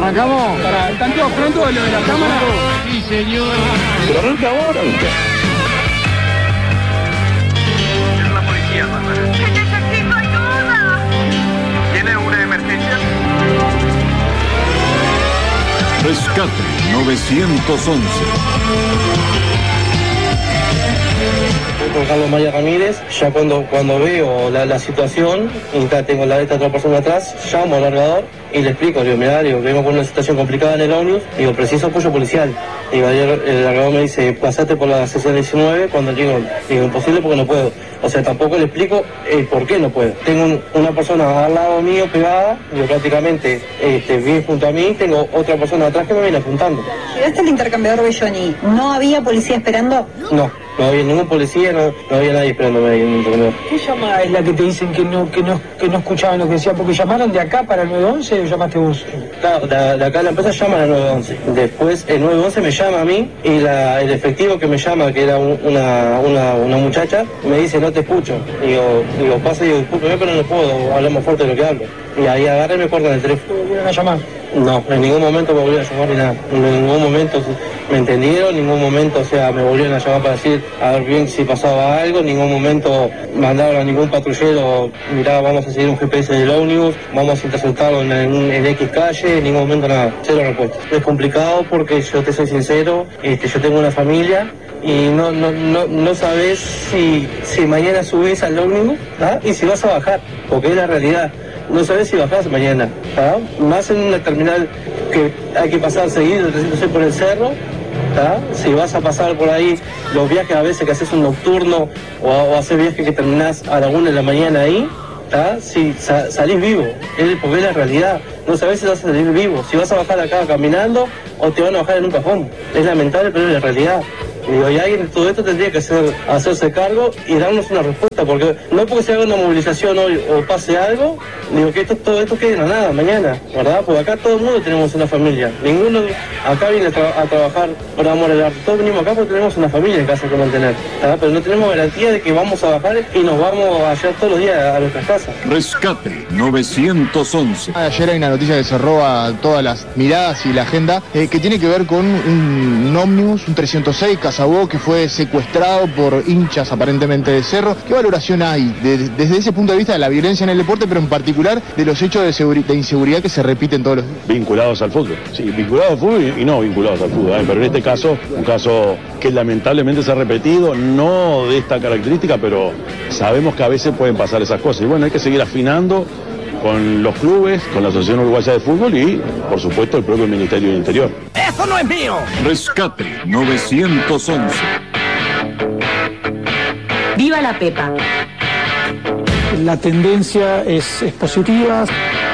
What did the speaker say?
¿Arrancamos? ¿Están todos prontos lo de la cámara? Sí, señor. Pero arranca ahora. Es la policía, Bárbara. ¡Necesito ayuda! ¿Tiene una emergencia? Rescate 911. Con Carlos María Ramírez, ya cuando veo la situación, y tengo esta otra persona atrás, llamo al largador y le explico, digo, mirá, vengo con una situación complicada en el ómnibus, digo, preciso apoyo policial. Digo, ayer el largador me dice, pasate por la sección 19, cuando digo, imposible porque no puedo. O sea, tampoco le explico por qué no puedo. Tengo una persona al lado mío pegada, digo, prácticamente bien junto a mí, tengo otra persona atrás que me viene apuntando. ¿Llegaste al intercambiador Belloni? ¿No había policía esperando? No había ningún policía, no había nadie esperándome ahí en el intercambiador. ¿Qué llamada es la que te dicen que no escuchaban lo que decía? Porque llamaron de acá para el 911 o llamaste vos? Claro, de acá la empresa llama al 911. Después el 911 me llama a mí y el efectivo que me llama, que era una muchacha, me dice, no te escucho. Digo, pasa y digo, discúlpeme, pero no puedo hablar más fuerte de lo que hablo. Y ahí agarra y me cortan el teléfono. ¿Te volvieron a llamar? No, en ningún momento me volvieron a llamar ni nada. En ningún momento me entendieron, en ningún momento, o sea, me volvieron a llamar para decir a ver bien si pasaba algo, en ningún momento mandaron a ningún patrullero, mirá, vamos a seguir un GPS del ómnibus, vamos a interceptarlo en X calle, en ningún momento nada, cero respuesta. Es complicado porque yo te soy sincero, yo tengo una familia y no sabes si mañana subís al ómnibus, ¿ah? Y si vas a bajar, porque es la realidad. No sabes si bajás mañana, ¿tá? Más en una terminal que hay que pasar seguido, 306 por el cerro, ¿tá? Si vas a pasar por ahí, los viajes a veces que haces un nocturno o haces viajes que terminás a la 1 de la mañana ahí, ¿tá? Si salís vivo, porque es la realidad. No sabes si vas a salir vivo, si vas a bajar acá caminando o te van a bajar en un cajón. Es lamentable, pero es la realidad. Y alguien de todo esto tendría que hacerse cargo y darnos una respuesta, porque no porque se haga una movilización hoy o pase algo, digo que todo esto quede en nada mañana, ¿verdad? Porque acá todo el mundo tenemos una familia, ninguno acá viene a trabajar por amor al arte, todos venimos acá porque tenemos una familia en casa que mantener, ¿verdad? Pero no tenemos garantía de que vamos a bajar y nos vamos a llevar todos los días a nuestras casas. Rescate 911. Ayer hay una noticia que se roba todas las miradas y la agenda, que tiene que ver con un ómnibus, un 306 Casabó, que fue secuestrado por hinchas aparentemente de Cerro. ¿Qué valoración hay desde ese punto de vista de la violencia en el deporte, pero en particular de los hechos de inseguridad que se repiten todos los días? Vinculados al fútbol. Sí, vinculados al fútbol y no vinculados al fútbol. Pero en este caso, un caso que lamentablemente se ha repetido, no de esta característica, pero sabemos que a veces pueden pasar esas cosas. Y bueno, hay que seguir afinando con los clubes, con la Asociación Uruguaya de Fútbol y, por supuesto, el propio Ministerio del Interior. ¡Eso no es mío! Rescate 911. ¡Viva la Pepa! La tendencia es positiva.